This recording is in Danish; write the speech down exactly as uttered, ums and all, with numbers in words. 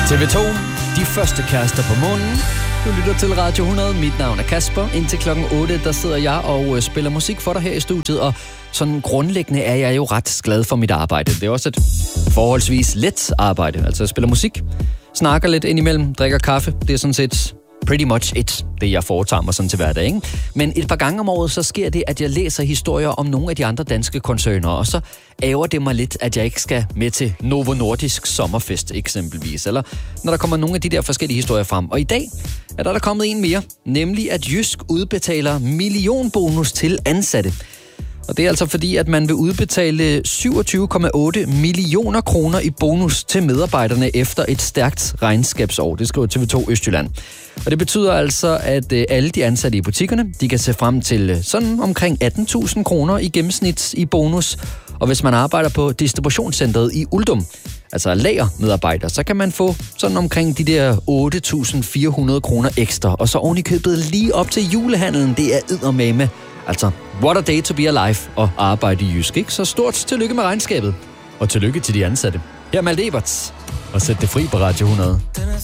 T V to, de første kærester på månen. Du lytter til Radio hundrede. Mit navn er Kasper. Indtil klokken otte, der sidder jeg og spiller musik for dig her i studiet. Og sådan grundlæggende er jeg jo ret glad for mit arbejde. Det er også et forholdsvis let arbejde. Altså jeg spiller musik, snakker lidt indimellem, drikker kaffe. Det er sådan set pretty much it, det jeg foretager mig sådan til hverdag, ikke? Men et par gange om året, så sker det, at jeg læser historier om nogle af de andre danske koncerner, og så ærger det mig lidt, at jeg ikke skal med til Novo Nordisk Sommerfest eksempelvis, eller når der kommer nogle af de der forskellige historier frem. Og i dag er der, der kommet en mere, nemlig at Jysk udbetaler millionbonus til ansatte. Og det er altså fordi, at man vil udbetale syvogtyve komma otte millioner kroner i bonus til medarbejderne efter et stærkt regnskabsår. Det skriver T V to Østjylland. Og det betyder altså, at alle de ansatte i butikkerne, de kan se frem til sådan omkring atten tusind kroner i gennemsnit i bonus. Og hvis man arbejder på distributionscentret i Uldum, altså lagermedarbejder, så kan man få sådan omkring de der otte tusind fire hundrede kroner ekstra. Og så oven i købet lige op til julehandlen, det er eddermame. Altså, what a day to be alive og arbejde i Jysk, ikke? Så stort tillykke med regnskabet. Og tillykke til de ansatte. Her er Malte Eberts. Og sæt det fri på Radio hundrede.